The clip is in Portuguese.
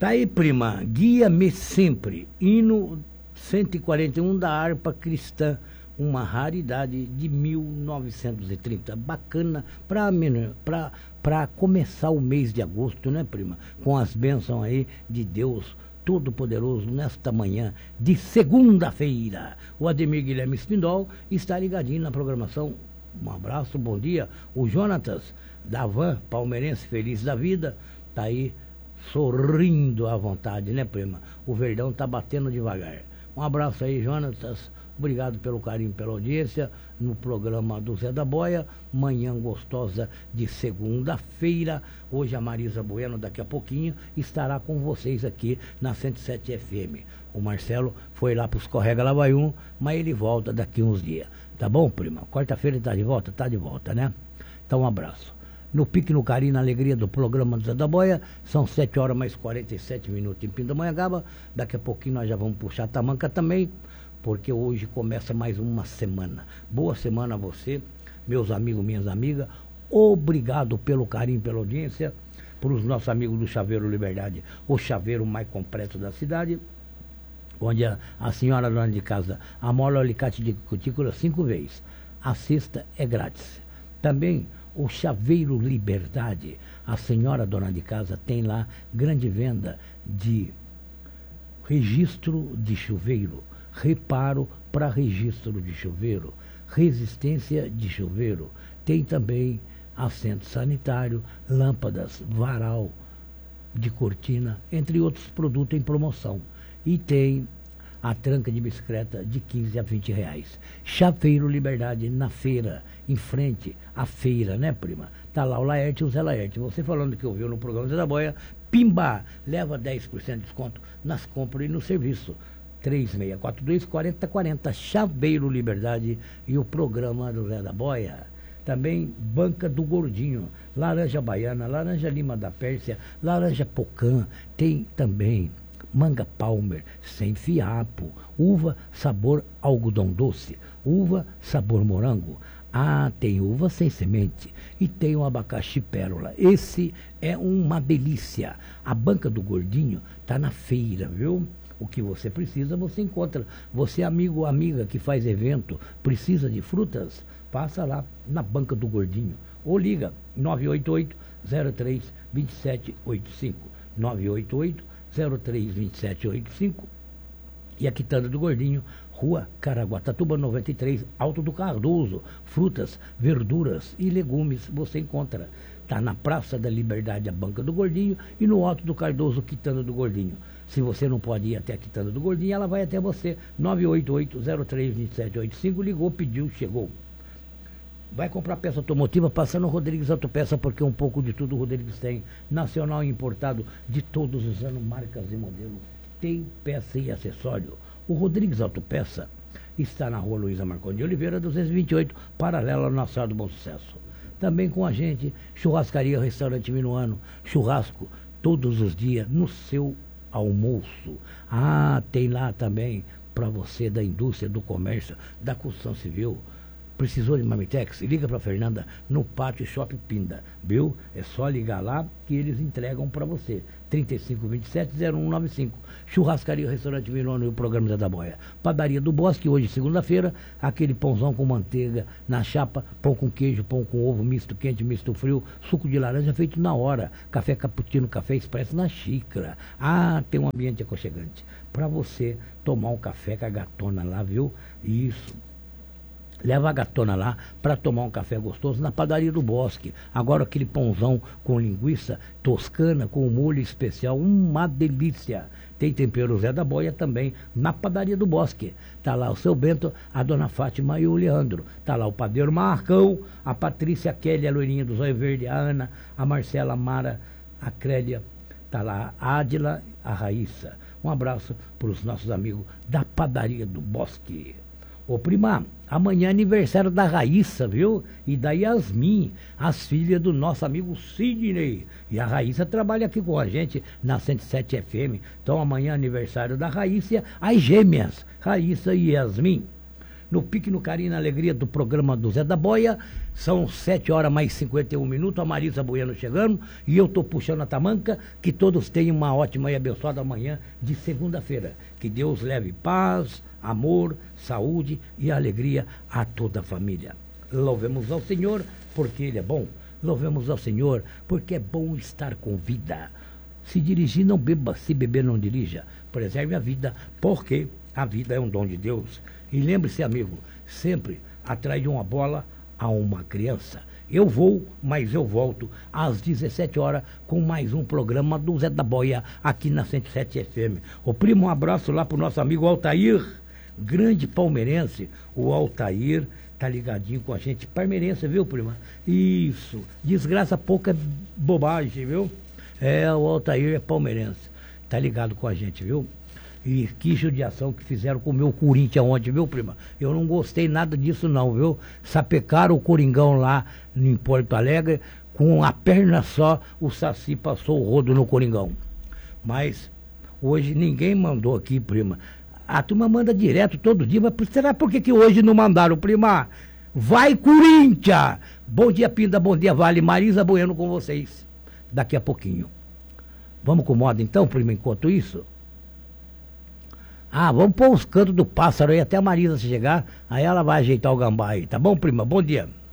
Tá aí, prima, guia-me sempre, hino 141 da harpa cristã, uma raridade de 1930. Bacana para começar o mês de agosto, né, prima? Com as bênçãos aí de Deus Todo-Poderoso nesta manhã de segunda-feira. O Ademir Guilherme Spindol está ligadinho na programação. Um abraço, bom dia. O Jonatas da Van, palmeirense feliz da vida, tá aí sorrindo à vontade, né, prima? O Verdão tá batendo devagar. Um abraço aí, Jonatas. Obrigado pelo carinho, pela audiência no programa do Zé da Boia. Manhã gostosa de segunda-feira. Hoje a Marisa Bueno, daqui a pouquinho, estará com vocês aqui na 107 FM. O Marcelo foi lá para os Correga Lavaium, mas ele volta daqui uns dias. Tá bom, prima? Quarta-feira ele tá de volta? Tá de volta, né? Então um abraço. No pique, no carinho, na alegria do programa do Zé da Boia, são 7 horas mais 47 minutos em Pindamonhangaba. Daqui a pouquinho nós já vamos puxar a tamanca também, porque hoje começa mais uma semana. Boa semana a você, meus amigos, minhas amigas. Obrigado pelo carinho, pela audiência. Para os nossos amigos do Chaveiro Liberdade, o chaveiro mais completo da cidade, onde a senhora dona de casa amola o alicate de cutícula 5 vezes. A sexta é grátis. Também o Chaveiro Liberdade, a senhora dona de casa tem lá grande venda de registro de chuveiro, reparo para registro de chuveiro, resistência de chuveiro. Tem também assento sanitário, lâmpadas, varal de cortina, entre outros produtos em promoção. E tem a tranca de bicicleta de 15 a 20 reais. Chaveiro Liberdade, na feira, em frente à feira, né, prima? Tá lá o Laerte e o Zé Laerte. Você falando que ouviu no programa Zé da Boia, pimba, leva 10% de desconto nas compras e no serviço. 3642-4040, Chaveiro Liberdade e o programa do Zé da Boia. Também Banca do Gordinho, laranja baiana, laranja lima da Pérsia, laranja pocã, tem também manga palmer, sem fiapo, uva sabor algodão doce, uva sabor morango. Ah, tem uva sem semente e tem o abacaxi pérola. Esse é uma delícia. A Banca do Gordinho tá na feira, viu? O que você precisa, você encontra. Você, amigo ou amiga que faz evento, precisa de frutas, passa lá na Banca do Gordinho. Ou liga 988-03-2785. 988-03-2785. E a Quitanda do Gordinho, Rua Caraguatatuba 93, Alto do Cardoso. Frutas, verduras e legumes você encontra. Está na Praça da Liberdade, a Banca do Gordinho, e no Alto do Cardoso, Quitanda do Gordinho. Se você não pode ir até a Quitanda do Gordinho, ela vai até você. 988-03-2785, ligou, pediu, chegou. Vai comprar peça automotiva, passa no Rodrigues Autopeça, porque um pouco de tudo o Rodrigues tem. Nacional e importado de todos os anos, marcas e modelos. Tem peça e acessório. O Rodrigues Autopeça está na Rua Luísa Marconi de Oliveira, 228, paralela ao Nassau do Bom Sucesso. Também com a gente, churrascaria, restaurante Minuano, churrasco todos os dias no seu almoço. Ah, tem lá também para você da indústria, do comércio, da construção civil. Precisou de Marmitex? Liga para Fernanda no Pátio Shopping Pinda, viu? É só ligar lá que eles entregam para você. 3527-0195. Churrascaria, restaurante Minuano e o programa Zé da Boia. Padaria do Bosque, hoje segunda-feira, aquele pãozão com manteiga na chapa, pão com queijo, pão com ovo, misto quente, misto frio, suco de laranja feito na hora, café cappuccino, café expresso na xícara. Ah, tem um ambiente aconchegante para você tomar um café com a gatona lá, viu? Isso. Leva a gatona lá para tomar um café gostoso na Padaria do Bosque. Agora aquele pãozão com linguiça toscana, com molho especial, uma delícia. Tem tempero Zé da Boia também na Padaria do Bosque. Tá lá o seu Bento, a dona Fátima e o Leandro. Tá lá o padeiro Marcão, a Patrícia, a Kelly, a loirinha do Zóio Verde, a Ana, a Marcela, a Mara, a Crélia. Tá lá a Ádila, a Raíssa. Um abraço para os nossos amigos da Padaria do Bosque. Ô prima, amanhã é aniversário da Raíssa, viu? E da Yasmin, as filhas do nosso amigo Sidney. E a Raíssa trabalha aqui com a gente na 107 FM. Então amanhã é aniversário da Raíssa, as gêmeas, Raíssa e Yasmin. no pique, no carinho, na alegria do programa do Zé da Boia. São 7 horas mais 51 minutos, a Marisa Bueno chegando e eu tô puxando a tamanca. Que todos tenham uma ótima e abençoada manhã de segunda-feira. Que Deus leve paz, amor, saúde e alegria a toda a família. Louvemos ao Senhor porque Ele é bom. Louvemos ao Senhor porque é bom estar com vida. Se dirigir, não beba. Se beber, não dirija. Preserve a vida, porque a vida é um dom de Deus. E lembre-se, amigo, sempre atrás de uma bola há uma criança. Eu vou, mas eu volto às 17 horas com mais um programa do Zé da Boia aqui na 107 FM. Ô primo, um abraço lá pro nosso amigo Altair, grande palmeirense. O Altair tá ligadinho com a gente. Palmeirense, viu, prima? Isso. Desgraça pouca é bobagem, viu? O Altair é palmeirense. Tá ligado com a gente, viu? E que judiação que fizeram com o meu Corinthians ontem, viu, prima? Eu não gostei nada disso não, viu? Sapecaram o Coringão lá em Porto Alegre, com a perna só, o Saci passou o rodo no Coringão. Mas hoje ninguém mandou aqui, prima. A turma manda direto todo dia, mas será por que hoje não mandaram, prima? Vai, Corinthians! Bom dia, Pinda, bom dia, Vale. Marisa Bueno com vocês. Daqui a pouquinho. Vamos com moda então, prima, enquanto isso? Vamos pôr os cantos do pássaro aí até a Marisa chegar, aí ela vai ajeitar o gambá aí, tá bom, prima? Bom dia.